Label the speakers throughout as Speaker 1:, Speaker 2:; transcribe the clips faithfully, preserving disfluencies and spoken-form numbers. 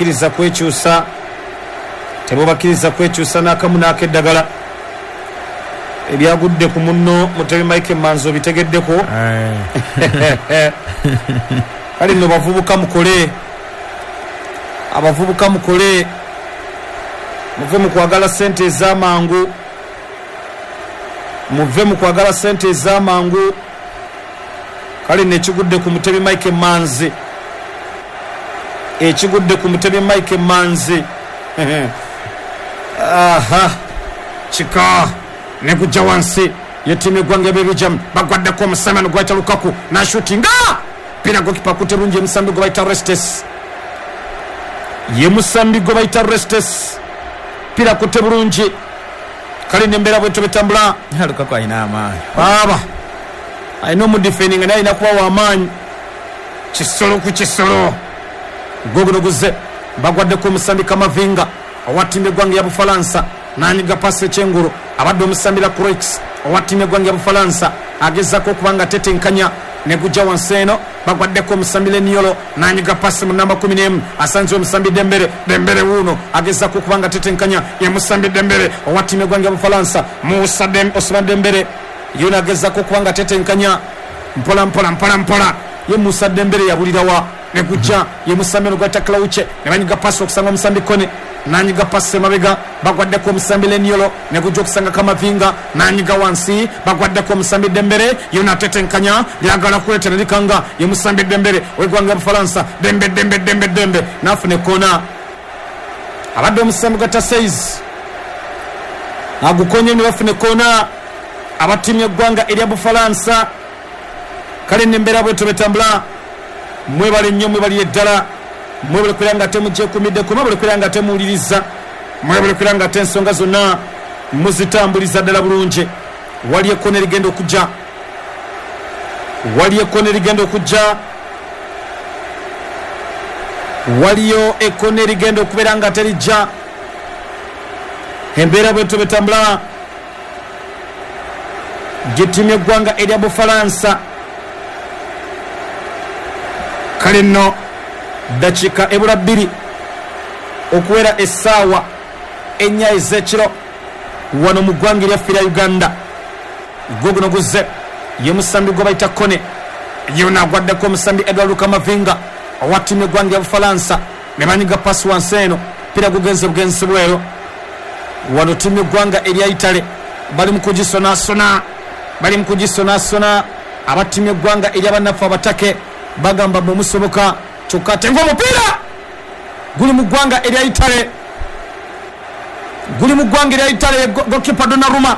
Speaker 1: bakiriza kwekyusa tebo bakiriza kwekyusa n'akamu n'akeddagala ebyagudde ku munno Mutebi Mike Manzo bitegeddeko kale nno bavubuka mukole abavubuka mukole muve mu kwagala sente ez'amangu muve mu kwagala sente ez'amangu kale nekigudde ku Mutebi Mike Manzi ekigudde ku Mutebi Mike Manzi aha chika ne kujja wansi yetime gwange bebijam bagwadde ko musamano gwata Lukaku na shooting pira gokipa kuterunje musambi go baita Restes ye musambi go baita Restes pira kuterunje kale nembera bweto betambula
Speaker 2: Lukaku aina ama
Speaker 1: baba aino mu defending na ina kwa wamanyi kisolo ku kisolo gogo noguze bagwadde ko musambi kama vinga awatime gwange ya Bufalansa nanyiga passe chenguru abadde omusambira Croix owatime gwange ya Bufalansa agezako kubanga tetenkanya ne kujja wanseno bagwadde ko musambile Niolo nanyiga passe mu namba kumi n'emu asanze omusambi Dembele Dembele wuno agezako kubanga tetenkanya ya musambi Dembele owatime gwange ya Bufalansa Musa Dem Osman Dembele yona agezako kubanga tetenkanya mpola mpola mpola mpola ye Musa Dembele yabulirawa ne kujja ye musambi no gwata Klauche ne banyiga passe okusanga musambi Kone nanyiga passe mabega bagwadde ko musambile Niolo ne kujja okusanga kama vinga nanyiga wansi bagwadde ko musambi Dembele yona tetenkanya lyagala kuletera likanga ye musambi Dembele wegwanga Bufalansa Dembe Dembe Dembe Dembe nafune kona abadde omusambi gata size agukonye ne bafune kona abatimye gwanga erya Bufalansa kale nembera bwe tobetambula mwe bali nnyo mwe bali eddala mwe bali kulanga temuje kumide kuma bali kulanga temuliriza mwe bali kulanga tensonga zonna muzitambuliza ddala bulungi wali ekone ligenda okujja wali ekone ligenda okujja waliyo ekone ligenda okubeera nga terijja embeera bwe tobetambula gitimye eggwanga erya Bufalansa kale nno dakika ebula bbiri okuwera essaawa ennya ez'ekiro wano mu ggwanga eryaffe erya Uganda goguno guzze ye musambi gwe bayita Kone yona agwaddeko omusambi Edward Kamavinga owatimye eggwanga ya Bufalansa ne banyiga pasi wansi eno pira gugenze bugenzi bweyo wano timye eggwanga erya Itale bali mu kugisonaasona bali mu kugisonaasona abatimye eggwanga erya bannaffe abatake bagamba mumusoboka tukate ngo mupira guli mu ggwanga erya Itale guli mu ggwanga erya Itale gokipa Donnarumma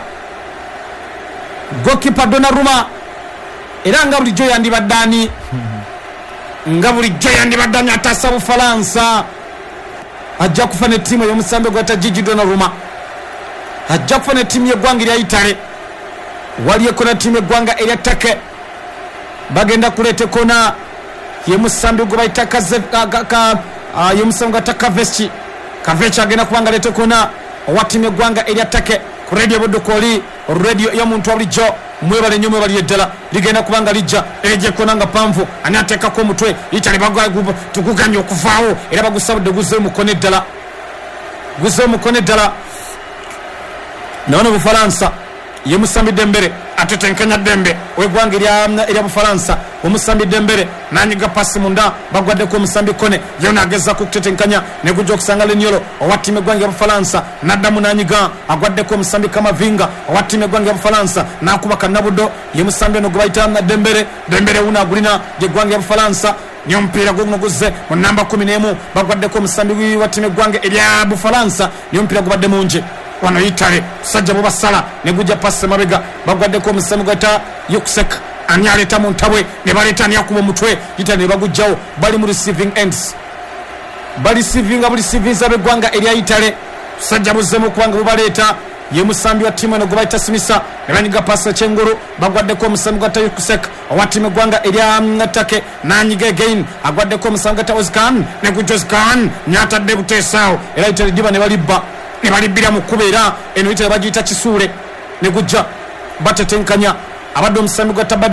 Speaker 1: gokipa Donnarumma era nga bulijjo yandibaddani nga bulijjo yandibaddani atasa Bufalansa ajja kufana ettiimu ey'omusambi gwata Gigi Donnarumma ajja kufana ettiimu y'eggwanga erya Itale wali ekona ttiimu eggwanga erya Take bagenda kuleeta ekona ye musambi gwe bayita ye musambi gwata Kavechi Kavechi agenda kubanga leeta ekona owattiimu eggwanga erya Take ku radio Bodokoli radio y'omuntu abulijjo mwebale nnyo mwebali eddala ligenda kubanga lijja ejja ekona nga panvu ani ateekako omutwe Itale tuguganye okuvaawo era bagusabudde guzze omukone eddala guzze omukone eddala nawono Bufalansa ye musambi Dembele atetenkanya Dembe wegwanga erya Bufalansa omusambi Dembele nanyiga pasi munda bagwaddeko omusambi Kone yona agezako okutetenkanya ne kujja okusanga Niolo owattima eggwanga ya Bufalansa naddamu nanyiga agwaddeko omusambi Kamavinga owattima eggwanga ya Bufalansa nakuba Kanabudo ye musambi eno gwe bayita Dembele Dembele wuno agulina gyeggwanga ya Bufalansa nyo mpira guno guzze mu namba kumi n'emu bagwaddeko omusambi wattima eggwanga erya Bufalansa nyo mpira gubadde mungi wano Itale sajja bubasala ne gujja passe mabega bagwaddeko omusambi gwata Yuksek ani aleta mu ntabwe ne baleta ani akuba omutwe Itale ne bagujjawo bali mu receiving ends bali receiving bali receiving zab'eggwanga erya Itale sajja buzzemu kubanga bubaleeta ye musambi wa timu eno gwe bayita Simisa ne banyiga passe Chenguru bagwaddeko omusambi gwata Yuksek owattima eggwanga erya Take nanyiga again agwaddeko omusambi gwata Ozkan ne gujja Ozkan nyatadde buteesaawo era Itale diba ne balibba ne balibira mu kubeera eno Itale bagiyita Kisuule ne gujja batetenkanya abadde omusambi gwata Badechi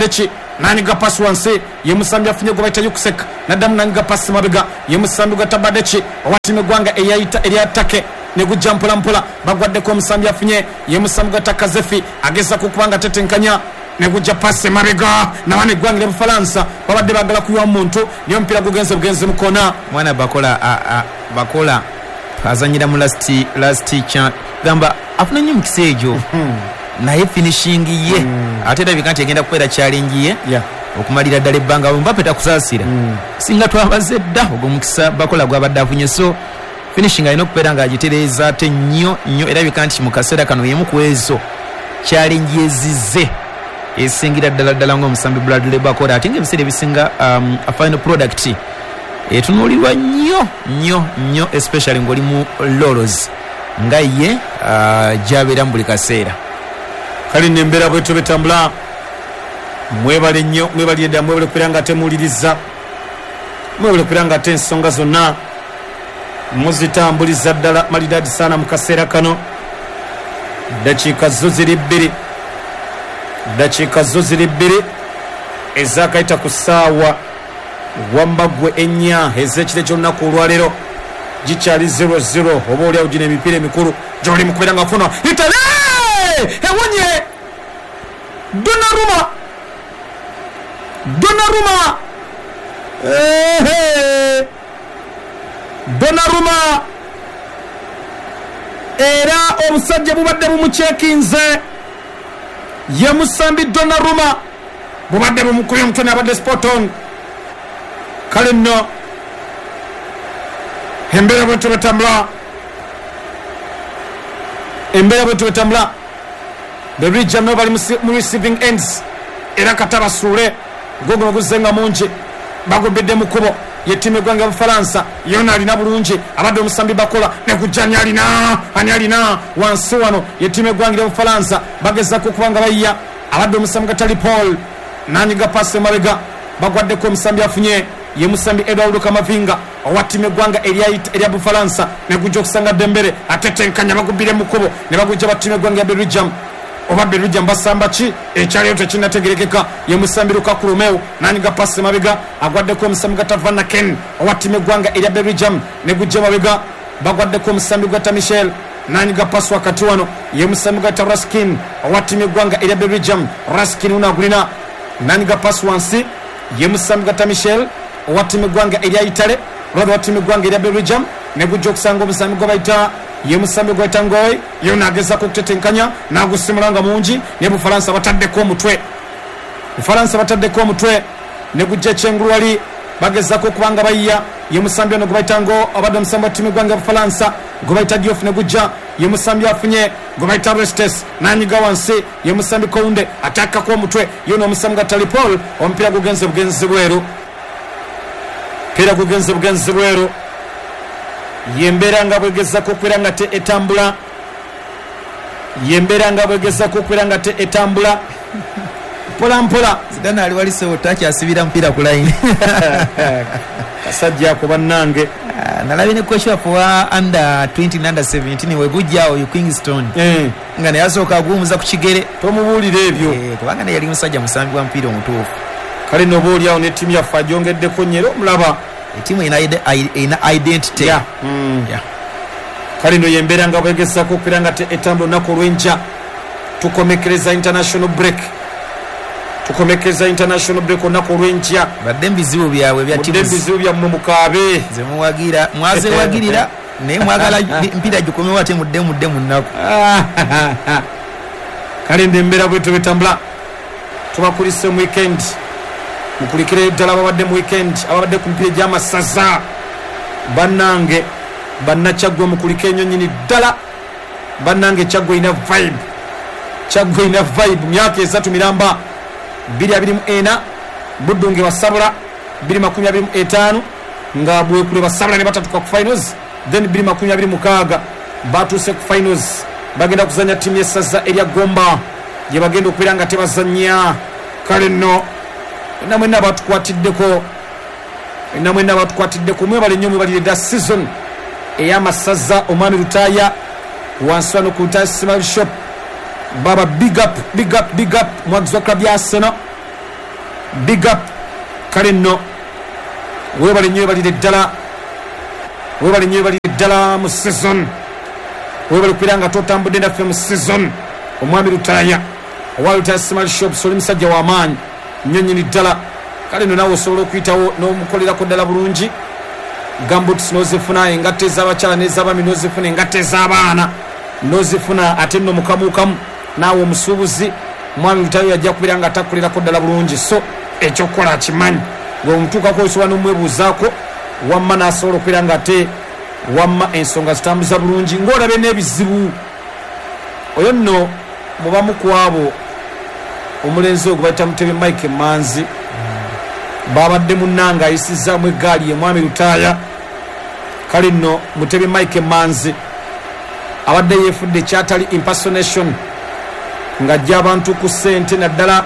Speaker 1: nani ga pass wansi ye musambi afunye go bayita yukuseka nadamu nani ga pass mabega ye musambi go tabadechi wati megwanga eyayita eliatake ne gujampula mpula bagwadde ko musambi afunye ye musambi go takazefi ageza kukubanga tetenkanya ne gujja pass mabega na wani gwangile mu Faransa babadde bagala kuwa muntu niyo mpira gugenze bugenze mukona
Speaker 2: mwana bakola a, a, bakola azanyira mu last last chan gamba afuna nyo mukisejo hmm. naye finishing ye hmm. atenda bikanti agenda kwera challenge ye
Speaker 1: yeah.
Speaker 2: okumalira ddala ebbanga Mbappe takusasira hmm. singa twabaze dda ogwo mukisa bakola gwabadde afunye so finishing ayina okubeera nga agitereeza ate nnyo nnyo era bikanti mu kaseera kano yemu ku ezo challenge ezize esingira ddala ddala ng'omusambi Bradley Bakola ate ng'ebiseera ebisinga um, a final product etunuulirwa nnyo nnyo nnyo especially ng'oli mu Loros nga ye uh, gy'abeera mu buli kaseera
Speaker 1: kale n'embeera bwetyo betambula mwebale nnyo mwebali edda mwebale okubeera nga temuwuliriza mwebale okubeera nga ate ensonga zonna muzitambuliza ddala malidaadi saana mu kaseera kano dakiika zo ziri bbiri dakiika zo ziri bbiri ezakayita ku ssaawa wambagwe ennya ez'ekiro ky'olunaku olwaleero gikyali zero zero oba oliawo gino emipiira emikulu gyoli mu kubeera nga funa itale ewonye Donnarumma Donnarumma ehe Donnarumma era obusajja bubadde bumucekinze ye musambi Donnarumma bubadde bumukubye omutwe abadde spot on kale nno embeera bwetyo betambula embeera bwetyo betambula Belgium no bali mu receiving ends era katabasuule gogo guzenga mungi bagobedde mukubo yetime gwanga mu Faransa yona alina bulungi abadde omusambi Bakola ne kujjanya alina ani alina wansi wano yetime gwanga mu Faransa bageza ku kubanga bayya abadde omusambi Gatali Paul nani ga passe mabega bagwadde ko omusambi afunye ye musambi Edouard Kamavinga owatime gwanga elia elia bu Faransa ne kujja okusanga Dembele atetenkanya bagubire mukubo ne bagujja batime gwanga Belgium oba Belgium basamba ki ekyaliyo tekinategerekeka ye musambi Lukaku Romeo nani ga passe mabega agwadde ko omusambi Gata Van Aken owatime gwanga elia Belgium ne gujja mabega bagwadde ko omusambi Gata Michel nani ga passe wakati wano ye musambi Gata Raskin owatime gwanga elia Belgium Raskin unagulina nani ga passe wansi ye musambi Gata Michel owatime gwanga elia Itale rodo watime gwanga elia Belgium ne gujja okusanga omusambi gwa bayita ye musambi gwa Tangoy yo nageza ko kutetenkanya nagusimulanga mungi ne bu Faransa batadde ko mutwe bu Faransa batadde ko mutwe ne gujja chengulu wali bageza ko kubanga bayya ye musambi no gwa ngo abadde musambi timu gwanga bu Faransa gwa bayita Diouf ne gujja ye musambi afunye gwa bayita Restes nani gawansi ye musambi Kounde ataka ko mutwe yo no musambi Gatali Paul ompira gugenze bugenze bweru pira gugenze bugenze bweru yembera nga bwegeza ko kwera nga te etambula yembera nga bwegeza ko kwera nga te etambula pola mpola
Speaker 2: Zidane ali wali sewo tachi asibira mpira ku line
Speaker 1: kasajja ko bannange
Speaker 2: nalabi ne coach wa under twenty and under seventeen we gujjao you Kingston
Speaker 1: eh
Speaker 2: nga ne yasoka agumuza ku kigere
Speaker 1: tomubulire ebyo
Speaker 2: eh kubanga ne yali musajja musambi wa mpira omutuufu
Speaker 1: kale no boli awo ne timu ya fajongedde ko nyero mulaba
Speaker 2: timu ina ina identity
Speaker 1: yeah mm.
Speaker 2: yeah
Speaker 1: kale no yembera nga bwegeza ko kwera nga te etambula nako lwenja tukomekereza international break tukomekeza international break onako lwenja
Speaker 2: badde mbizibu byawe bya timu
Speaker 1: mbizibu bya mumukabe
Speaker 2: ze muwagira mwaze wagirira ne mwagala mpira gikomewa ate mudde mudde munako kale ndembera bwetu betambula tubakulise mu weekend mukulikire ddala babadde mu weekend ababadde ku mpira gy'amasaza bannange bannakyagwe mukulike ennyonyi ddala bannange kyagwe ina vibe kyagwe ina vibe myaka esatu miramba bbiri abiri mu ena Buddunge wasabula bbiri makumi abiri mu etaano nga bwekule basabula ne batatuka ku finals then bbiri makumi abiri mukaaga batuuse ku finals bagenda kuzanya timu y'essaza erya Gomba gye bagenda okubeera nga tebazanya kale nno namwe n'abatukwatiddeko namwe n'abatukwatiddeko mwebale nnyo mwebalire da season ey'amasaza omwami Lutaaya wansi wano ku Lutaaya Smile Shop baba big up big up big up mwagizi wa club ya Arsenal big up kale nno webale nnyo ebalire ddala webale nnyo ebalire ddala mu season webale kubeera nga totambudde naffe mu season omwami Lutaya owa Lutaya Smart Shops oli musajja w'amaanyi nnyo nnyini ddala kale nno naawe osobola okuyitawo n'omukolerako ddala bulungi gambuts n'ozifuna engatte ez'abakyala n'ez'abaami n'ozifuna engatte ez'abaana n'ozifuna ate nno mukamukamu naawe omusuubuzi omwami Lutaya yajja kubeera nga atakukolerako ddala bulungi so ekyokukola akimanyi ng'omutuukako osobola n'omwebuuzaako wamma n'asobola okubeera nga ate wamma ensonga zitambuza bulungi ng'olabe n'ebizibu oyo nno mubamu ku abo omulenzi ogwo bayita Mutebi Mike Manzi babadde munnanga ayisizaamu eggaali ye mwami Lutaya kale nno Mutebi Mike Manzi abadde yeefudde ekyatali impersonation ng'ajja abantu ku ssente naddala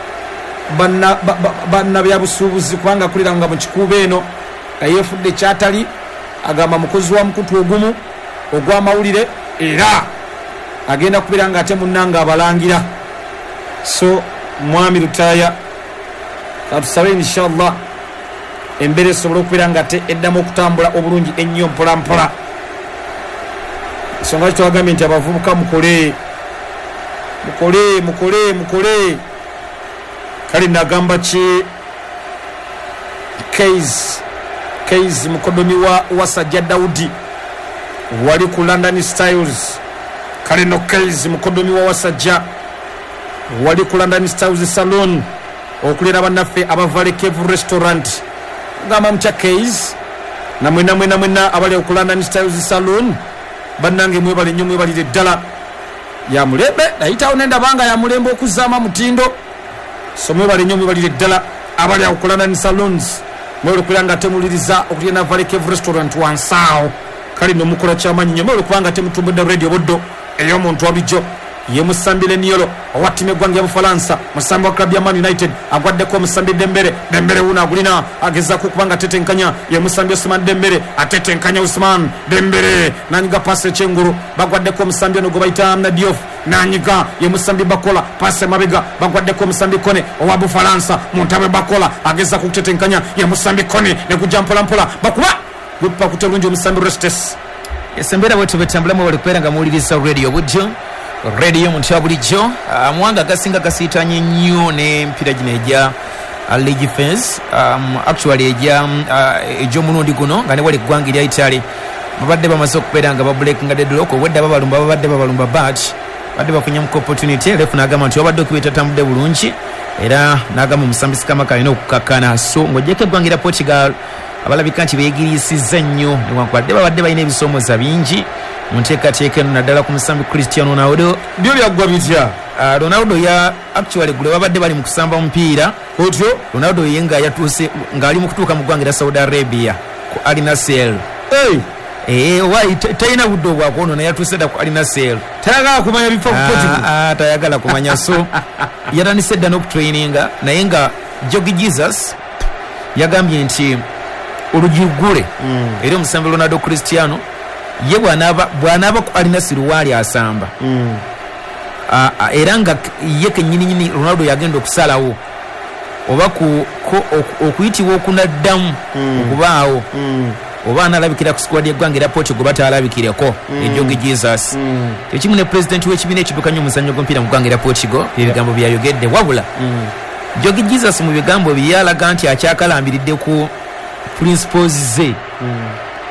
Speaker 2: banna byabusuubuzi kubanga akulira nga mu kikuuba eno nga yeefudde ekyatali agamba mukozi wa mukutu ogumu ogw'amawulire era agenda kubeera nga ate munnanga abalangira so mwami Lutaya katusabe inshallah embeera esobole okubeera nga ate eddamu okutambula obulungi ennyo mpolampola ensonga kitwagambye nti abavubuka mukole mukole mukole mukole kale nagamba ki Keys Keys mukodomi wa wasajja Daudi wali ku London Styles kale no Keys mukodomi wa wasajja wali ku London Styles Salon okulera bannaffe abavale Cave Restaurant gamba mcha Keys na mwena mwena mwena abali ku London Styles Salon bannange mwebale nnyo mwebalire ddala ya mulembe nayitawo nenda banga ya mulembe okuzaama mutindo so mwebale nnyo mwebalire ddala abali ku London Salons mwebale kulira nga temuliriza okulya na Valley Cave Restaurant wansaawo kale nno mukola ky'amaanyi nnyo mwebale kubanga temutumbudde radio buddo ey'omuntu wabijo ye musambire niyolo owatime gwange ya Bufalansa musambi wa club ya Man United agwaddeko musambi Dembele Dembele una agulina agezaako kubanga tetenkanya ye musambi Ousmane Dembele atetenkanya Ousmane Dembele nanyiga passe chenguru bagwaddeko musambi no gobaita Amna Diouf nanyiga ye musambi Bakola passe mabega bagwaddeko musambi Kone owa Bufalansa muntabe Bakola agezaako kutetenkanya ye musambi Kone ne kujampola mpola bakuba gupa kutelunjo musambi Restes
Speaker 3: esembera wetu betambulamu wali kwera nga muwuliriza radio budjo radio muntu ya bulijjo amwanga gasinga gasiitanye nnyo n'empira gino ejja league fence um, actually ejja uh, egy'omulundi guno nga ne wali eggwanga erya Italy babadde bamaze okubeera nga babreakinga deadlock obwedda babalumba babadde babalumba but badde bafunyamuku opportunity refu n'agamba nti wabadde okubita tambudde bulungi era n'agamba omusambisi Kamaka alina okukakkana so ng'ojjeko eggwanga erya Portugal abalabika nti beegirisizza nnyo newankubadde babadde balina ebisoomooza bingi mu nteekateeka eno naddala ku musambi Cristiano Ronaldo
Speaker 2: byo byaggwa bitya
Speaker 3: uh, Ronaldo ya actually gule babadde bali mu kusamba omupiira
Speaker 2: otyo
Speaker 3: Ronaldo ye nga yatuuse ng'ali mu kutuuka mu ggwanga erya Saudi Arabia ku Al Nassr
Speaker 2: hey.
Speaker 3: Eh, wai talina budde obwakwono naye yatuuse dda ku Al Nassr
Speaker 2: tayagala kumanya bifa ku Portugal
Speaker 3: ah, tayagala kumanya so yatandise dda n'okutraininga naye nga Jogi Jesus yagambye nti olugigule mm. era omusambi Ronaldo Cristiano ye bw'anaaba bw'anaaba ku Al Nassr waali asamba
Speaker 2: mm.
Speaker 3: uh, uh, era nga ye kennyininyini Ronaldo yagenda okusalawo oba okuyitibwa okunaddamu mm. okubaawo mm. oba analabikira ku squad y'eggwanga era Portugal bataalabikireko mm. ejogi Jesus mm. ekimu ne president w'ekibiina ekidukanya omuzannyo gw'omupiira mu ggwanga erya Portugal ebigambo yeah. byayogedde wabula mm. Jogi Jesus mu bigambo bye yalaga nti akyakalambiridde ku principles ze mm.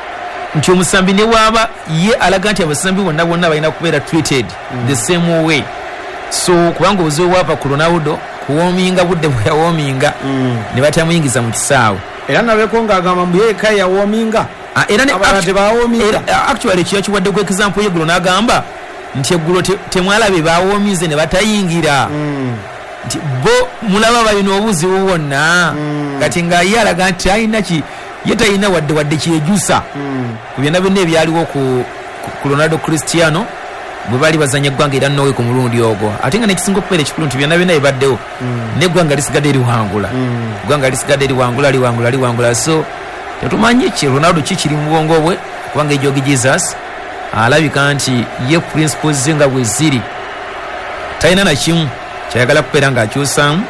Speaker 3: nti omusambi ne waaba ye alaga nti abasambi bonna bonna balina kubeera treated mm. the same way so kubanga obuzibu bwava ku Ronaldo kuwoominga budde bwe yawoominga mm. ne batamuyingiza mu kisaawe
Speaker 2: era nabeko ng'agamba mbu yeeka yawoominga
Speaker 3: era
Speaker 2: abalala tebawoominga
Speaker 3: actually ekyo yakiwaddeko example y'eggulo n'agamba nti eggulo temwalabe bawoomize ne batayingira
Speaker 2: mm.
Speaker 3: nti bo mulaba balina obuzibu bwonna
Speaker 2: mm.
Speaker 3: kati nga ye alaga nti alina ki ye talina wadde wadde kyejusa
Speaker 2: mm.
Speaker 3: ku byonna byonna ebyaliwo ku, ku, ku Ronaldo Cristiano bwe bali bazanya eggwanga era Norway ku mulundi ogwo ate nga nekisinga okubeera ekikulu nti byonna byonna ebibaddewo mm. n'eggwanga lisigadde liwangula eggwanga mm. lisigadde liwangula liwangula liwangula so tetumanyi ki Ronaldo kikiri mu bwongo bwe kubanga ejogi Jesus alabika nti ye principles ze nga bwe ziri talina na kimu kyayagala kubeera ng'akyusamu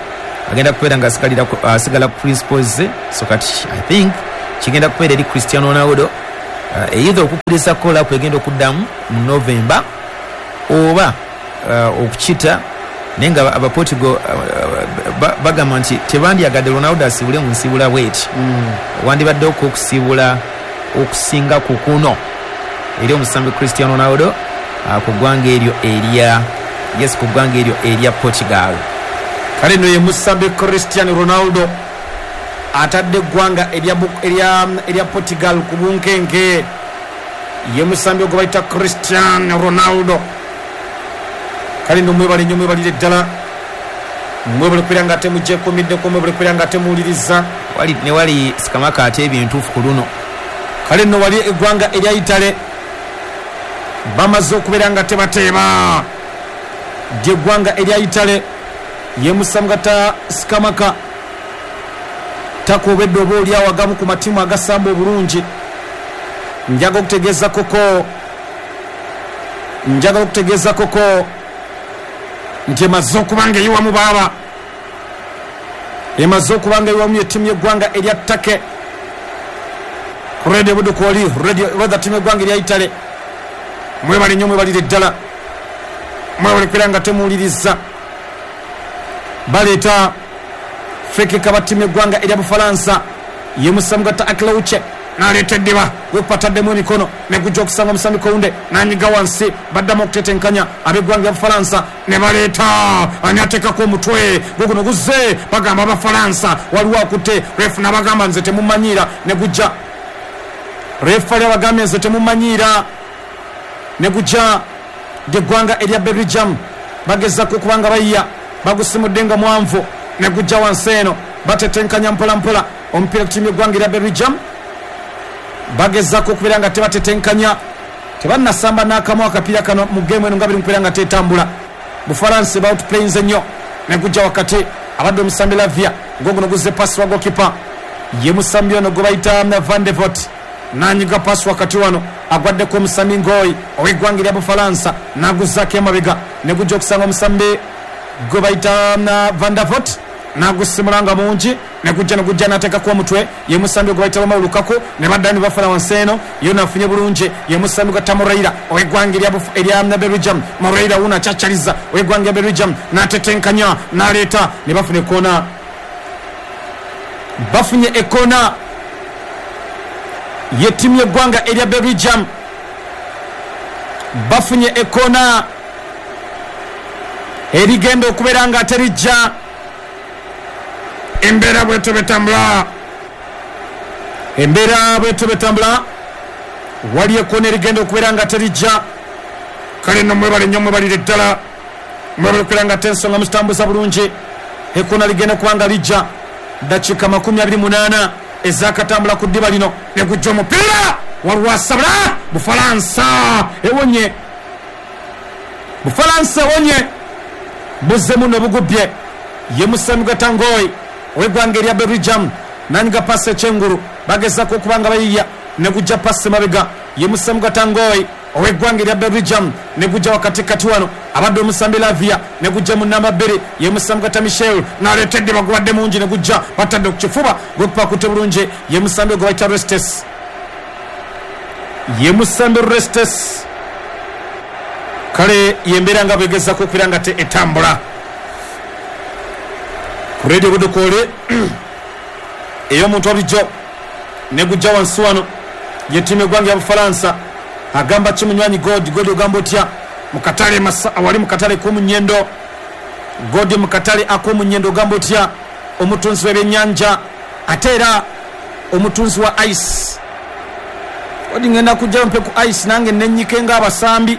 Speaker 3: agenda kubeera nga asigalira asigala ku principles so kati I think kigenda kubeera eri Cristiano Ronaldo uh, either okukkiriza call-up egenda okuddamu mu November oba uh, okukita naye nga abaportugal uh, bagamba nti tebandyagadde Ronaldo asiibule mu nsiibula bweti mm. wandibadde okusiibula okusinga ku kuno eri omusambi Cristiano Ronaldo uh, ku ggwanga eryo erya yes ku ggwanga eryo erya Portugal.
Speaker 2: Kale no ye musambi Cristiano Ronaldo atadde eggwanga erya erya erya Portugal ku bunkenke ye musambi ogwo bayita Cristiano Ronaldo. Kale no mwebale nnyo mwebalire ddala mwebale kubeera nga temugyekomiddeko mwebale kubeera nga temuwuliriza
Speaker 3: wali ne wali sikamaka ate ebintuufu ku luno.
Speaker 2: Kale no wali eggwanga erya Itale bamaze okubeera nga tebateeba gyeggwanga erya Itale ye musamgata sikamaka takobedde oba oli awagamu ku matimu agasamba obulungi. Njaga okutegeeza koko njaga okutegeeza koko nti emaze okubanga eyiwamu baaba emaze okubanga eyiwamu yettimu yeggwanga erya Ttake Radio Budukoli Radio timu yeggwanga erya Itale mwebale nnyo mwebalire ddala mwebale kubeera nga temuwuliriza baleeta feke kabatimu yeggwanga erya Bufalansa ye musamugata Aklauche n'aleeta eddiba gwekupataddemu emikono ne gujja okusanga omusambi Kounde n'anyiga wansi baddamu okutetenkanya ab'eggwanga lya Bufalansa ne baleeta ani ateekako omutwe gwe guno guzze bagamba Abafalansa waliwo akutte refu n'abagamba nze temumanyiira ne gujja refu ali abagambye nze temumanyiira ne gujja gyeggwanga erya Belgium bagezako okubanga bayiya bagusimudde nga mwanvu ne gujja wansi eno batetenkanya mpola mpola omupiira ku tiimu yeggwanga erya Belgium bagezako okubeera nga tebatetenkanya tebannasamba n'akamu akapiira kano mu geemu eno nga biri mukubeera nga tetambula. Bufalansa bautplayinze nnyo ne gujja wakati abadde omusambi Lavia ngoguno guzze pasi wa gokipa ye musambi ono gwe bayita Van de Voort n'anyiga pasi wakati wano agwaddeko omusambi Ngoyi ow'eggwanga erya Bufalansa n'aguzzaako emabega ne gujja okusanga omusambi gwe bayita Van de Voort nagusimulanga mungi ne gujja ne gujja n'ateekako omutwe ye musambi gwe bayita Romelu Lukaku ne badda ne bafuna wansi eno yo nafunye bulungi ye musambi gwa Moreira ow'eggwanga erya Belgium. Moreira wuno akyacaliza ow'eggwanga erya Belgium n'atetenkanya n'aleeta ne bafuna ekkoona bafunye ekkoona ye ttiimu y'eggwanga erya Belgium bafunye ekkoona erigenda okubeera nga terijja embeera bwetu betambula embeera bwetu betambula wali ekkoona erigenda okubeera nga terijja. Kale no mwebale nnyo mwebalire ddala mwebale okubeera nga tensonga muzitambuza bulungi ekkoona ligenda okuba nga lijja dakiika makumi abiri munaana ezakatambula ku ddiba lino ne gujja omupiira waliwo asabula Bufalansa ewonye Bufalansa ewonye buzzemu ne bugubye ye musamugata Ngoyi ow'eggwanga erya Belgium n'anyiga pasi ekyengulu bagezako okubanga bayiya ne gujja pasi mabega ye musamugata Ngoyi ow'eggwanga erya Belgium ne gujja wakati kati wano abadde omusambi Lavia ne gujja mu namba bbiri ye musamugata Michel n'aleeta eddiba gubadde mungi ne gujja batadde ku kifuba gwekupakutte bulungi ye musambi gwe bayita Restes ye musambi Restes. Kale yembeera nga bwegezako okubeera nga te etambula ku Radio Budukole ey'omuntu obulijjo ne gujja wansi wano ye ttiimu eggwanga ya Bufalansa agamba kimunywanyi Godi Godi ogamba otya mukatale awali mukatale k'omunyendo Godi mukatale ak'omunyendo ogamba otya omutunzi w'ebyennyanja ate era omutunzi wa ice Godi ngenda kujja mpe ku ice nange nennyike ng'abasambi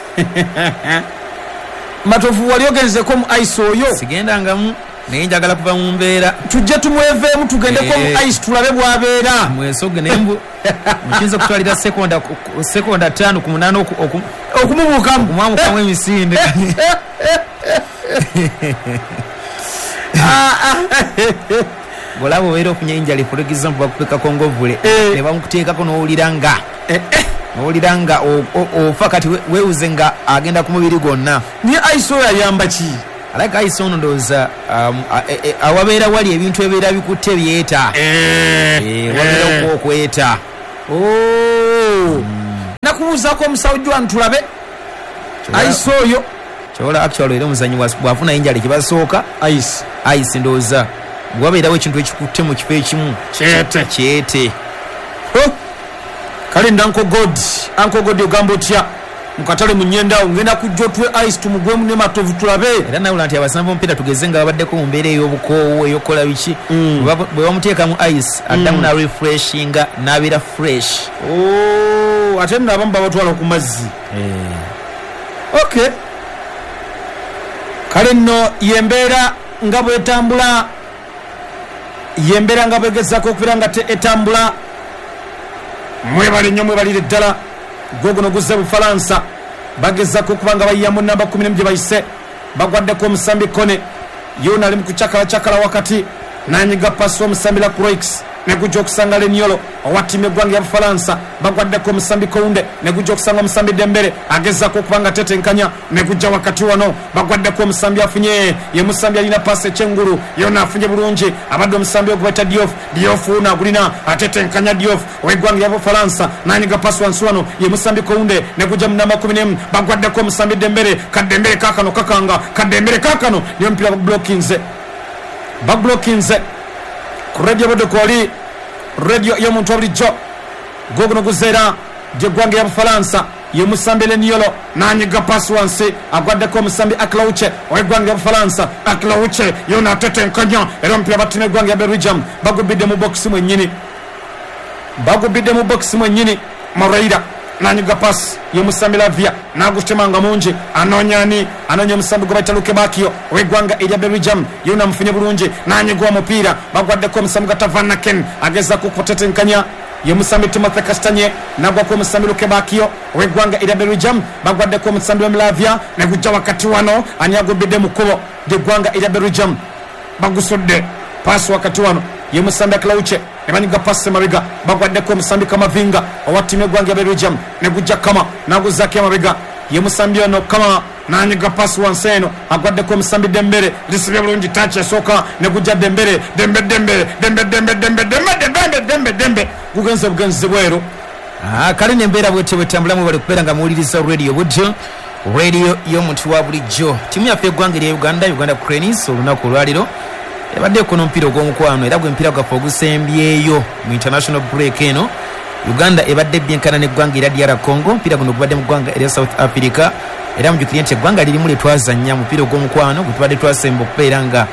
Speaker 2: Matovu wali ogenzeko mu ice oyo
Speaker 3: sigendangamu naye njagala kuva mu mbeera
Speaker 2: tujje tumweveemu tugendeko mu ice tulabe bwabeera
Speaker 3: mwesoge nembu mukiyinza okutwalira sekonda sekonda ttaano ku munaana
Speaker 2: okumubuukamu
Speaker 3: okumwamukamu emisinde bwolaba obeera okunyeinjali for example bakupekako ngovule ne bamukuteekako n'owulira nga n'owulira nga ofa kati weewuze nga agenda ku mubiri gwonna
Speaker 2: niye ice oyo ayamba ki
Speaker 3: alaka isono ndoza um, awabeera wali ebintu ebeera bikutte byeta eh wabeera ko kweta
Speaker 2: oh nakubuuzako omusawujwa ntulabe aisoyo
Speaker 3: chola actually era muzanyi bwafuna injali kibasooka
Speaker 2: ice
Speaker 3: ice ndoza wabeerawo ekintu ekikutte mu kifo ekimu
Speaker 2: kyete
Speaker 3: kyete
Speaker 2: oh kale ndanko god anko god ogamba otya mukatale munyenda ngenda kujjotwe ice tumugwemu ne matovu tulabe
Speaker 3: era nawe lanti abasambo omupiira tugeze nga babaddeko mu mbeera ey'obukoowo ey'okukola biki bwe bamuteeka mu ice addamu na refreshinga n'abeera fresh
Speaker 2: oh ate nno abamu babatwala ku mazzi okay kale nno yembeera nga bwetambula yembeera nga bwegezako okubeera nga etambula mwebale nnyo mwebalire ddala gogono guzze Bufalansa bagezako okuba nga bayiyamu namba kumi n'emu gye bayise bagwaddeko omusambi Kone yona ali mu kucakala cakala wakati nanyiga pasi omusambi la Croix negujja okusanga Leniolo owa ttiimu eggwanga ya Bufalansa bagwaddeko omusambi Kounde negujja okusanga omusambi Dembele agezako okuba nga tetenkanya negujja wakati wano bagwaddeko omusambi afunye ye musambi alina pasi ekyengulu yona afunye bulungi abadde omusambi ogubeta Diouf Diouf una agulina atetenkanya Diouf ow'eggwanga ya Bufalansa nanyiga pasi wansi wano ye musambi Kounde negujja mu namba kumi n'emu bagwaddeko omusambi Dembele kadembele kakano kakanga kadembele kakano niyo mpira bagblockinze bagblockinze ku radio bode kwali radio y'omuntu wa bulijjo gogono guzeera gy'eggwanga ya Bufalansa ye musambi Leniolo nanyiga pasi wansi agwaddeko omusambi Aklauche ow'eggwanga ya Bufalansa Aklauche yona atetenkanya era omupiira battima eggwanga ya Belgium bagubidde mu bokisi mwennyini bagubidde mu bokisi mwennyini Moreira nanyiga pasi ye musambi Lavia nagutemanga mungi anonyani anonya omusambi gwe bayita Luke Bakio ow'eggwanga erya Belgium yona amufunye bulungi nanyiga omupiira bagwaddeko omusambi gwa Van Aken agezako okutetenkanya ye musambi Timothy Kastanye nagwako omusambi Luke Bakio ow'eggwanga erya Belgium bagwaddeko omusambi Lavia negujja wakati wano ani agubidde mu kkubo ly'eggwanga erya Belgium bagusudde pasi wakati wano ye musambi Aklauche nebanyiga pasi mabega bagwaddeko omusambi Kamavinga owa ttiimu eggwanga ya Belgium negujja Kama naguzzaako amabega ye musambi ono Kama nanyiga pasi wansi eno agwaddeko omusambi Dembele lisibye bulungi tachi esooka negujja Dembele Dembe Dembe Dembe Dembe Dembe Dembe Dembe Dembe Dembe gugenze bugenzi bweru
Speaker 3: kale nembeera bwete bwetambulamu bali kubeera nga muwuliriza radio budjo radio y'omuntu wa bulijjo ttiimu yaffe eggwanga erya Uganda Uganda Cranes olunaku olwaliro ebadde kuno omupiira ogw'omukwano era gw'empiira gwaffe ogusembyeyo mu international break eno Uganda ebadde byenkana n'eggwanga erya D R Congo omupiira guno gubadde mu ggwanga erya South Africa era mujukire nti eggwanga lirimu lyetwazannya mupiira ogw'omukwano gwe tubadde twasemba okubeera nga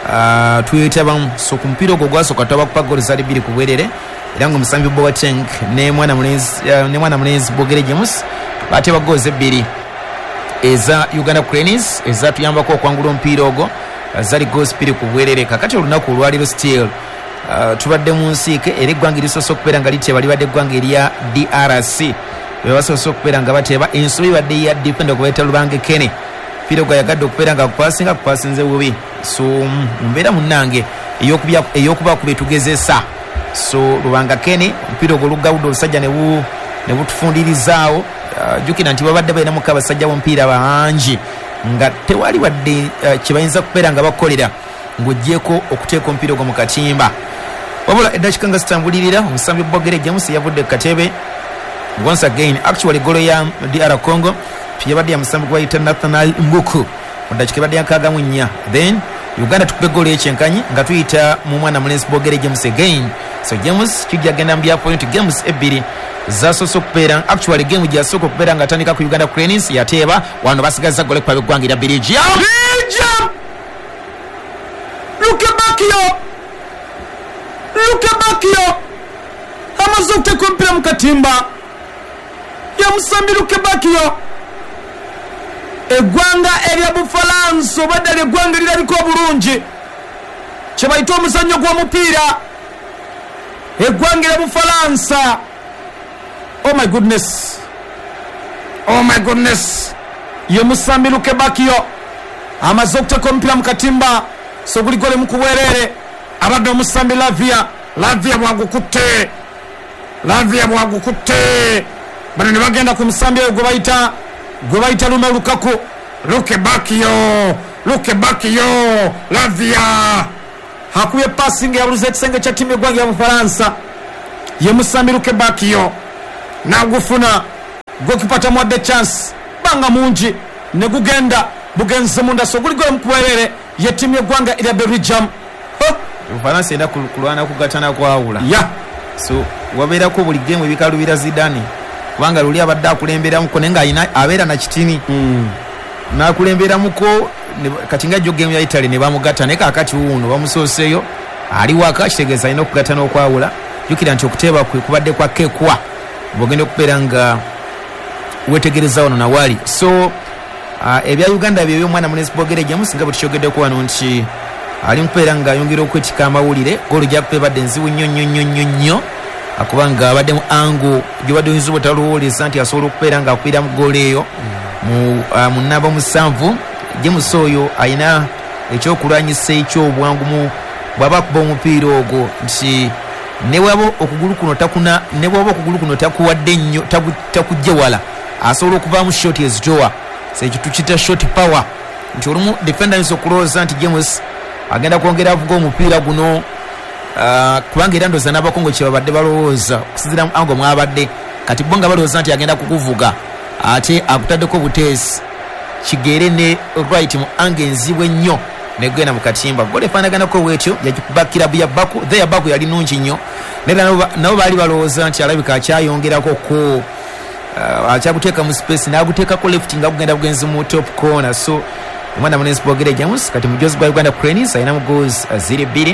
Speaker 3: twetabamu so ku mupiira ogwo gwasooka twabakupa goolo zaali bbiri ku bwerere era ng'omusambi Boateng ne mwana mulenzi Bogere James baateba goozi ebbiri eza Uganda Cranes ezatuyambako okwangula omupiira ogwo zali goozi bbiri ku bwerere kakati olunaku olwaliro still uh, tubadde mu nsiike era eggwanga erisoose okubeera nga liteba libadde eggwanga erya D R C bebasoose okubeera nga bateeba ensobi badde ya defender okubaita Lubange Kene mpira gwa yagadde okubeera nga kupasinga kupasinze bubi so mbeera munnange ey'okuba ku betugezesa so Lubanga Kene mpira ogwo lugawudde olusajja ne butufundirizaawo uh, jukira nti babadde balinamuko abasajja b'omupiira bangi nga tewali wadde uh, kyebayinza kubeera nga bakolera ng'ogyeko okuteeka omupiira ogwo mu katimba wabula eddakiika nga zitambulirira omusambi Bogere James yavudde ku katebe once again actually golo ya D R Congo yabadde ya musambi gwayita Nathaniel Mbuku mu ddakiika ebadde yankaaga mu nnya then Uganda tukube golo ekyenkanyi nga tuyita mu mwana mulenzi Bogere James again so James kijja genda mu bya point games ebbiri zasoose okubeera actually game gyasooka okubeera nga atandika ku Uganda Cranes yateeba wano basigaza gole kuba eggwanga erya Belgium
Speaker 2: Luke Bakio Luke Bakio amaze okuteeka omupiira mu katimba ya musambi Luke Bakio eggwanga erya Bufalansa obadde ly'eggwanga erirabika obulungi kye bayita omuzannyo gw'omupiira eggwanga erya Bufalansa oh my goodness oh my goodness ye musambi Luke Bakio amaze okuteeka omupiira mu katimba so buli gole mu kubwerere abadde omusambi Lavia Lavia bwagukutte Lavia bwagukutte bano ne bagenda ku musambi oyo gwe bayita gwe bayita Lume Lukaku Luke Bakio
Speaker 1: Luke Bakio Lavia hakuye passing ya buluze kisenge cha timu y'eggwanga ya Bufaransa ye Musambi Luke Bakio nagufuna gokipata mwadde chance banga mungi ne gugenda bugenze munda so guli gole mukubelere ye timu y'eggwanga ila Belgium
Speaker 3: Bufaransa enda kulwana kugatana kwawula
Speaker 1: ya yeah.
Speaker 3: So wabeera ko buli game ebikalubira Zidane kubanga luli abadde akulembera muko nenga ayina abeera na kitini
Speaker 1: mm.
Speaker 3: nakulembera muko kati nga jo game ya Italy ne bamugatta ne kakati uno bamusoseyo ali waka kitegeza ino kugatana okwawula jukira nti okuteba kubadde kwa kekwa bogende okubeera nga wetegereza ono nawali so uh, ebya Uganda byo mwana municipal gere James nga butikyogedde ku wano nti ali mpeera nga ayongera okwetika amawulire golo gya kupebadde nzibu nnyo nnyo nnyo nnyo nnyo akubanga abadde mu ango gyobadde oyinza obutaluwuliza nti asobola okubeera nga akwira mu golo eyo mu uh, munamba musanvu James oyo ayina ekyokulwanyisa ekyobwangu bw'aba kuba omupiira ogwo nti ne bwaba okugulu kuno takuna ne bwaba okugulu kuno takuwadde nnyo takujje wala asobola okuvaamu shoti ezitowa sekitu kita shoti power nti olumu defender ayinza okulowooza nti James agenda kwongera avuga omupiira guno uh, kubanga era ndoza n'abakongo kye babadde balowooza okusinzira ango mwabadde kati bo nga balowooza nti agenda kukuvuga ate akutaddeko buteesi kigere ne right mu ange enzibwe ennyo negenda mu katimba gole efaanaganako bwetyo yagikuba kirabu ya Baku the ya Baku yali nungi nnyo nera nabo baali balowooza nti alabika akyayongerako ko uh, akyaguteeka mu space n'aguteekako left nga kugenda bugenzi mu top corner so omwana municipal gere James kati mujozi gwa Uganda Cranes ayina mu goals ziri bbiri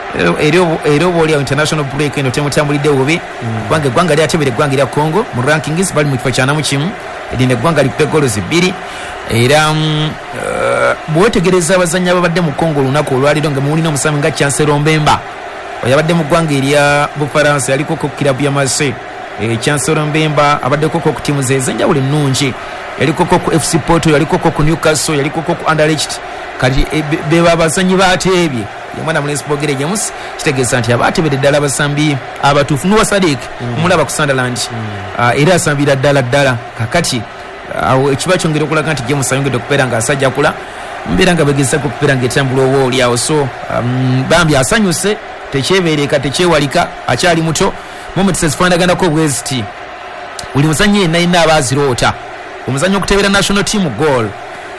Speaker 3: era oba oli international break eno temutambulidde bubi kubanga eggwanga lyatebera eggwanga lya Congo mu rankings bali mu kifo kyanamu kimu erina eggwanga likupe goals bbiri era uh, bwetegereza abazannyi ababadde mu Congo olunaku olwaliro nga muwulina omusami nga Chancellor Mbemba oyabadde mu ggwanga erya Bufaransa yaliko ku kilabu ya Marseille e, Chancellor Mbemba abadde koko ku timu ze ez'enjawulo ennungi yaliko ku F C Porto yaliko ku Newcastle yaliko ku Anderlecht kati e, beba abazannyi bateebye yamwana municipal gere James kitegeeza nti abaatebedde ddala abasambi abatuufu nuwa Sadik mm. mulaba ku Sunderland mm. uh, era asambira ddala ddala kakati awo ekiba kyongera okulaga nti James ayongedde okubeera nga asajja kula mbeera nga begezaako okubeera ngaetambula oba oli awo so um, bambi asanyuse tekyebeereka tekyewalika akyali muto moment sezifaanaganako bweziti buli muzannyi yenna yenna aba aziroota omuzannyi okutebera national team goal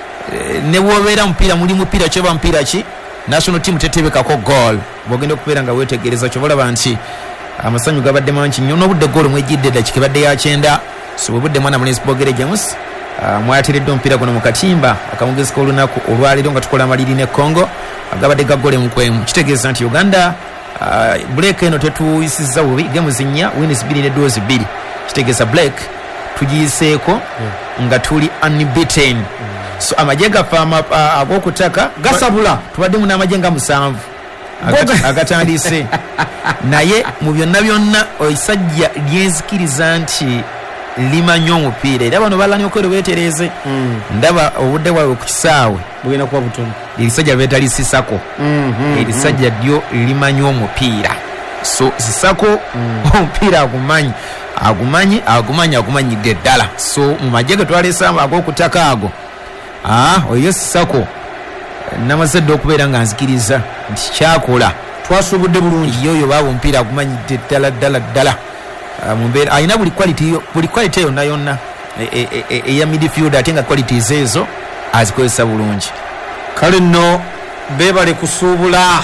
Speaker 3: e, ne bwobeera mupiira muli mupiira kyoba mupiira ki national team tetebekako goal bwogenda okubeera nga weetegereza kyobalaba nti amasanyu gabadde mangi nnyo n'obudde goal mwejjidde eddakika ebadde ya kyenda so bwebudde mwana municipal gere James uh, mwayatiridde omupiira guno mu katimba akamugezi k'olunaku olwaliro nga tukola amaliri ne Congo agabadde gaggole mukwemu kitegeeza nti Uganda uh, break eno tetuyisizza bubi gemu zinnya wins bbiri ne doozi bbiri kitegeeza break tugiyiseeko yeah. nga tuli unbeaten mm. so amagye gaffe uh, ag'okutaka
Speaker 1: gasabula
Speaker 3: tubadde mu n'amagye nga musanvu agatandise naye mu byonna byonna oisajja lyenzikiriza nti limanyi omupiira era bano balani okwero beetereze mm. ndaba obudde bwawe ku kisaawe
Speaker 1: bugenda kuba butono
Speaker 3: erisajja beeta lisisako mm, mm, erisajja lyo limanyi omupiira so sisako mm. omupiira agumanyi agumanyi agumanyi agumanyidde ddala so mu magye ge twaleesaamu ag'okutaka ago ah, oyo sisako namaze dde okubeera nga nzikiriza nti kyakola
Speaker 1: twasubudde bulungi
Speaker 3: yoyo baaba omupiira agumanyidde ddala ddala ddala mumbeera ayina buli quality buli quality yonna yonna eya midfield ate nga qualities ezo azikozesa bulungi
Speaker 1: kale nno beebale kusuubula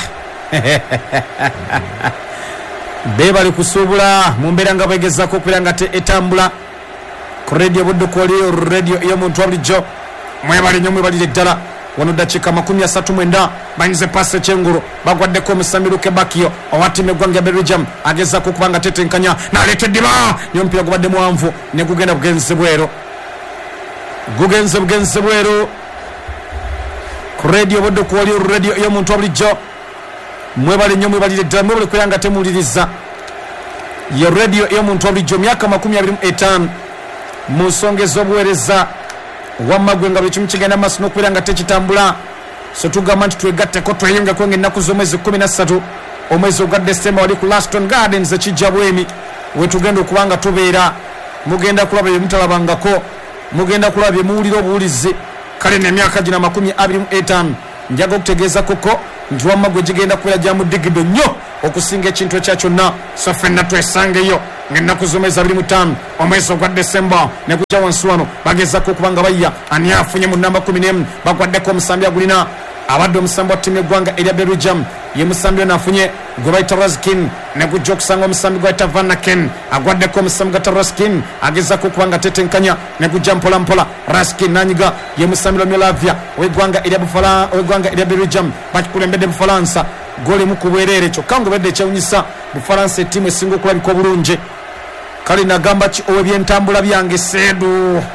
Speaker 1: beebale kusuubula mu mbeera nga begezaako okubeera nga etambula ku radio budde kuwali radio ey'omuntu wa bulijjo mwebale nnyo mwebalire ddala wano dakiika makumi asatu mwenda banyize pasi ekyengulu bagwaddeko omusambi Luke Bakio owatima eggwanga ya Belgium agezaako okuba nga tetenkanya n'aleeta eddiba naye omupiira gubadde mwanvu ne gugenda bugenze bwero gugenze bugenze bwero ku radio budde kuwali radio ey'omuntu wa bulijjo mwebale nnyo mwebalire ddala mwebale kubeera nga temuwuliriza ye radio ey'omuntu wa bulijjo myaka makumi abiri mu etaano mu nsonga ez'obuweereza wamagwe nga buli kimu kigenda maaso n'okubeera nga tekitambula so tugamba nti twegatteko tweyongeko ng'ennaku z'omwezi kumi na ssatu omwezi ogwa December wali ku Laston Gardens ekijja bwemi wetugenda okuba nga tubeera mugenda kulaba bye mutalabangako mugenda kulaba bye muwulira obuwulizi
Speaker 2: kale nemyaka gina makumi abiri mu etaano njaga okutegeeza koko nti wamma gwe gigenda kubeera gya mudigido nnyo okusinga ekintu ekya kyonna so ffenna twesangeyo ng'ennaku z'omwezi abiri mu ttaano omwezi ogwa desemba ne gujja wansi wano bagezaako okuba nga bayya ani afunye mu namba kumi n'emu bagwaddeko omusambi agulina abadde omusambi wa ttiimu eggwanga erya Belgium ye musambi ono afunye gwe bayita Raskin ne gujja okusanga omusambi gwe bayita Van Aken agwaddeko omusambi gata Raskin agezaako okuba nga tetenkanya ne gujja mpola mpola Raskin nanyiga ye musambi wa Molavia w'eggwanga erya Bufala w'eggwanga erya Belgium bakikulembedde Bufalansa goli mu kubwerere kyokka ng'obedde ekyewunyisa Bufalansa ettiimu esinga okulabika obulungi kale nagamba ki ow'ebyentambula byange Seedu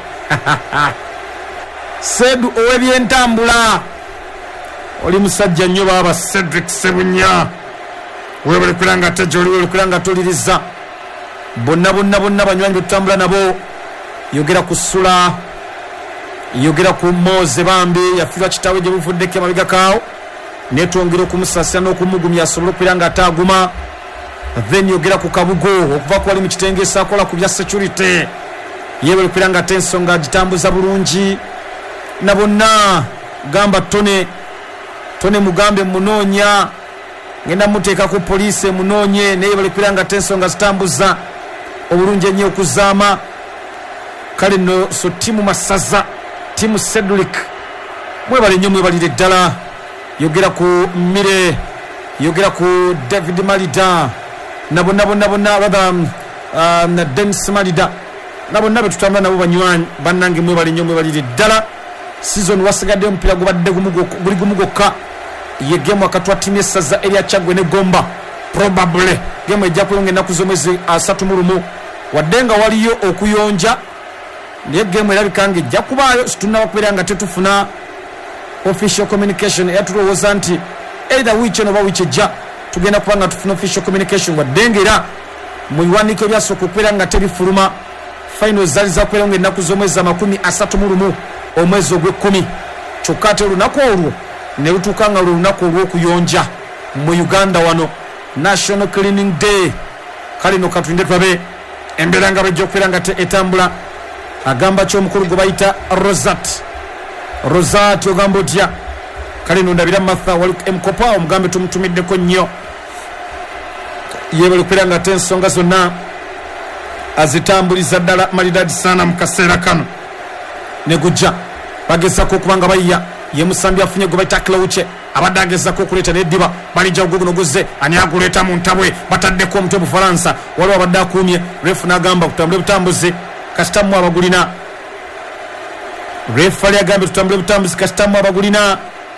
Speaker 2: Seedu ow'ebyentambula oli musajja nnyo baaba Cedric Sebunya weebalekulira nga ate gyoli weebalekulira nga toliriza bonna bonna bonna banywanyi betutambula nabo yogera ku Sula yogera ku Moze bambi yafiirwa kitaawe gye buvuddeko emabega kaawo netwongera okumusasira n'okumugumya asobole okubeera nga ate aguma then yogera ku Kabugo okuva ku wali mu kitengeesa akola ku bya security yeebalekulira nga ate ensonga agitambuza bulungi na bonna gamba Tone Tone mugambe munoonya ngenda muteeka ku poliisi emunoonye naye balekubira nga tensonga zitambuza obulungi ennyo okuzaama kale nno so ttiimu masaza ttiimu Cedric mwebale nnyo mwebalire ddala yogera ku Mire yogera ku David Malida na bonna bonna bonna baba na Dennis Malida na bonna betutambula nabo banywanyi bannange mwebale nnyo mwebalire ddala season wasigadde omupiira gubadde guli gumu gwokka ye gemu wakati wa ttiimu essaza erya Kyaggwe ne Gomba probably gemu ejja kuyonga ennaku z'omwezi asatu mu lumu wadde nga waliyo okuyonja naye gemu erabika nga ejja kubaayo situnnaba kubeera nga tetufuna official communication eyatulowooza nti either wiiki eno oba wiiki ejja tugenda kuba nga tufuna official communication wadde nga era mu biwandiiko ebyasooka okubeera nga tebifuluma final zaali zakubeera nga ennaku z'omwezi amakumi asatu mu lumu omwezi ogw'ekkumi kyokka ate olunaku olwo ne lutuuka nga lwe lunaku olw'okuyonja mu Uganda wano National Cleaning Day kale no katulinde tulabe embeera nga bajja okubeera nga etambula agamba ky'omukulu gwe bayita Rosat Rosat ogamba otya kale no ndabira Martha wali emkopa omugambe tumutumiddeko nnyo yeebale okubeera nga ate ensonga zonna azitambuliza ddala malidadi sana mu kaseera kano ne gujja bagezako okuba nga bayya ye musambi afunye gwe bayita Klauche abadde agezako okuleeta neddiba balijja guguno guzze ani aguleeta mu ntabwe bataddeko omutwe Bufalansa waliwo abadde akuumye refu n'agamba kutambule butambuzi kasitamu abagulina refu ali agambye tutambule butambuzi kasitamu abagulina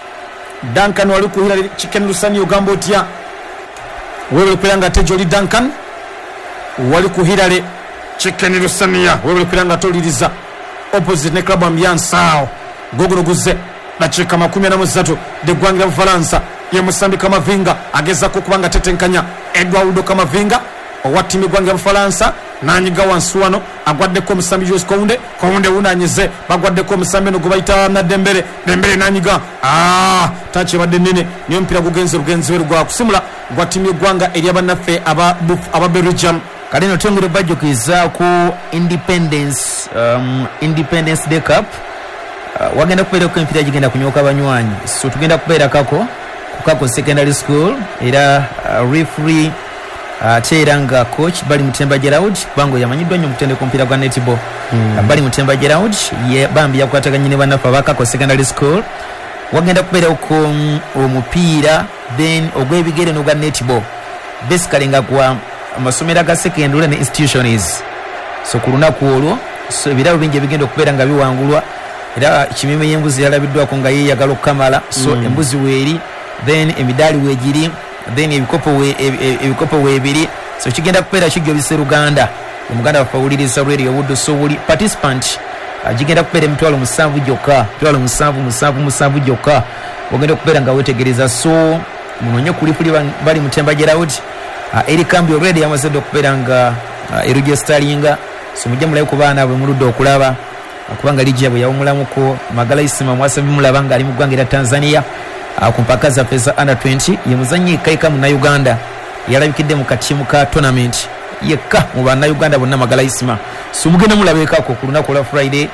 Speaker 2: Duncan wali kuhira Chicken Lusani ogamba otya weebale okubeera nga ate gy'oli Duncan wali kuhirale Chicken Lusania weebale okubeera nga toliriza opposite ne club ambiance awo goguno guzze dakiika makumi ana mu ssatu deggwangira Bufalansa ye musambi Kamavinga agezako okuba nga tetenkanya Eduardo Kamavinga owa ttiimu eggwangira Bufalansa n'anyiga wansi wano agwaddeko omusambi Jules Kounde Kounde wunanyize bagwaddeko omusambi eno gwe bayita Naddembere Dembere n'anyiga taki ebadde nnene niyo omupiira gugenze lugenzi weru gwa kusimula gwa ttiimu eggwanga erya bannaffe aba Belgium
Speaker 3: kale no twongere bajjukiza ku Independence um, Independence Day Cup uh, wagenda kubeera ku empiira gigenda kunyooka banywanyi so tugenda kubeera kako ku Kako Secondary School era uh, referee ate uh, era nga coach bali Mutemba Gerald bango yamanyiddwa nnyo mutende ku mpiira gwa netball mm. uh, bali Mutemba Gerald ye bambi yakwataganye ne bannaffe aba Kako Secondary School wagenda kubeera ku omupiira then ogw'ebigere n'ogwa netball basically nga gwa amasomero ga secondary ne institutions so ku lunaku olwo so ebirabo bingi ebigenda okubeera nga biwangulwa era kimime y'embuzi yalabiddwako nga yeeyagala okukamala so mm. embuzi weeri then emidaali weegiri then ebikopo we ebikopo weebiri so kigenda kubeera kijjobise Luganda omuganda bafawuliriza radio buddo so buli participant agigenda kubeera emitwalo musanvu gyokka mitwalo musanvu musanvu musanvu gyokka ogenda okubeera nga weetegereza so munonye kulipuli bali Mutemba Gerald Uh, eri kambi already yamaze okubeera nga uh, eregistaringa so mujja mulabe ku baana bwe muludde okulaba kubanga lijja bwe yawumulamuko Magala Isima mwasa bimulaba nga ali mu ggwanga erya Tanzania uh, ku mpaka zaffe za under twenty ye muzannyi yekka mu Uganda yalabikidde mu katiimu ka tournament yekka mu banna Uganda bonna Magala Isima so mugenda mulabekako ku lunaku lwa Friday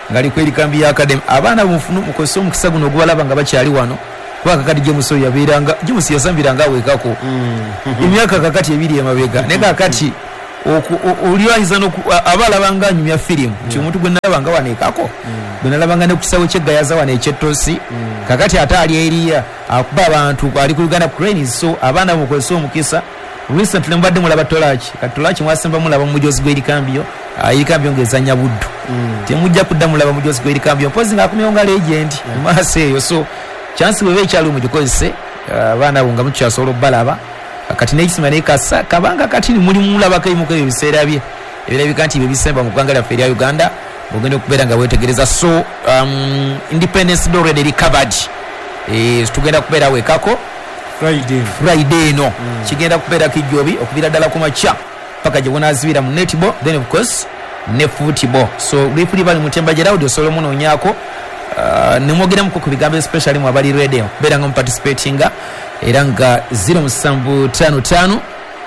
Speaker 3: ngali kweri kambi ya academy abaana bumufunu mukozesa omukisa guno ogubalaba nga bakyali wano kuba kakati James oyo yabeeranga James yasambiranga awekako emyaka kakati ebiri emabega naye kakati oliwayinza abalabanga anyumya firimu nti omuntu gwe nalabanga waneekako gwe nalabanga ne kukisawo kyeggayaza wano ekyettosi kakati ate ali eriya akuba abantu ali ku Uganda Cranes so abaana mukozesa omukisa recently mbadde mulaba Tolaki kati Tolaki mwasemba mulaba mujozi gwe erikambiyo erikambyo ngezanya buddu temujja kudda mulaba mujozi gwe erikambiyo mpozi ngaakumyewo nga legend maaso eyo so chance bwe bekyali mugikozese abaana bo nga mukyasobola obbalaba kati n'ekisima naye kasa kabanga kati muli mulabako ebimuko ebyo biseera bye ebirabika nti bye bisemba mu ggwanga lyaffe erya Uganda ogenda okubeera nga weetegereza so um, Independence Day already recovered e, tugenda kubeera wekako
Speaker 2: Friday
Speaker 3: Friday no mm. kigenda kubeera kijjobi okubira ddala ku makya paka gye bonaazibira mu netball then of course ne football so rifuli bali mutemba Gerald osobola munoonyaako uh, nemwogeramuko ku bigambo especially mu abali radio okubeera nga muparticipatinga era nga zero musanvu tano tano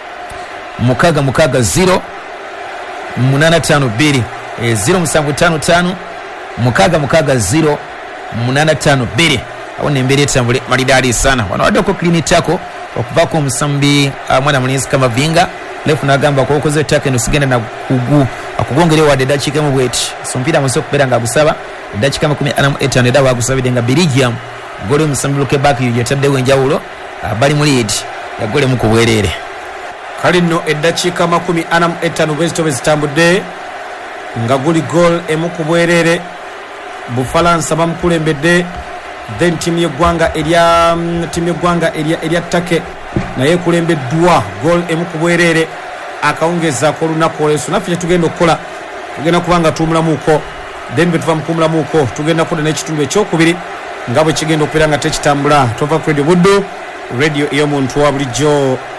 Speaker 3: mukaga mukaga zero munana tano bbiri e zero musanvu tano tano mukaga mukaga zero munana tano bbiri awo nembeera etambule malidali sana wano waddeko klinitako okuvako omusambi uh, mwana mulinzi Kamavinga lefu nagamba kokoze ettaka eno sigenda na kugu akugongere wadde eddakiika emu bweti so mpira muso okubeera nga agusaba eddakiika makumi ana mu etaano era bagusabidde nga Belgium gole omusambi Lukebaki yetaddewo enjawulo bali mu lead yagolemu ku bwereere
Speaker 2: kale nno eddakiika makumi ana mu etaano bwezito bezitambudde nga guli gol emu ku bwereere Bufalansa bamukulembedde then timu y'eggwanga erya timu y'eggwanga erya erya Take naye ekulembeddwa gol emu ku bwereere akawungezaako olunaku olweso naffe kye tugenda okukola tugenda kubanga tuwumulamuuko then bwe tuva mu kuwumulamuuko tugenda kudda n'ekitundu ekyokubiri nga bwe kigenda okubeera nga tekitambula tova ku radio buddu radio ey'omuntu wa bulijjo